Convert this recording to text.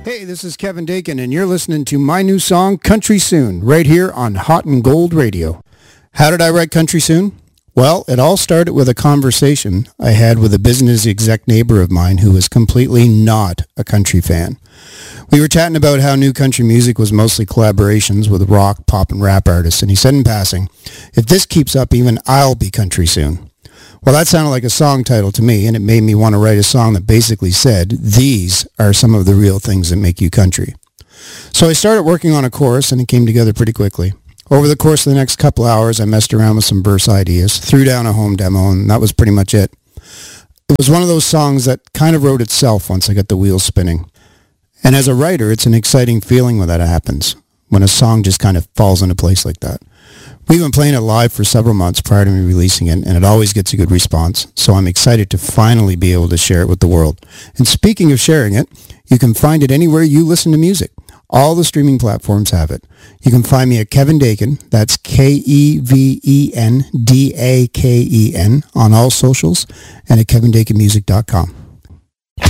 Hey, this is Kevin Dakin, and you're listening to my new song, Country Soon, right here on Hot and Gold Radio. How did I write Country Soon? Well, it all started with a conversation I had with a business exec neighbor of mine who was completely not a country fan. We were chatting about how new country music was mostly collaborations with rock, pop, and rap artists, and he said in passing, if this keeps up, even I'll be country soon. Well, that sounded like a song title to me, and it made me want to write a song that basically said, these are some of the real things that make you country. So I started working on a chorus, and it came together pretty quickly. Over the course of the next couple hours, I messed around with some verse ideas, threw down a home demo, and that was pretty much it. It was one of those songs that kind of wrote itself once I got the wheels spinning. And as a writer, it's an exciting feeling when that happens, when a song just kind of falls into place like that. We've been playing it live for several months prior to me releasing it, and it always gets a good response, so I'm excited to finally be able to share it with the world. And speaking of sharing it, you can find it anywhere you listen to music. All the streaming platforms have it. You can find me at Kevin Dakin, that's KevenDaken, on all socials, and at kevindakenmusic.com.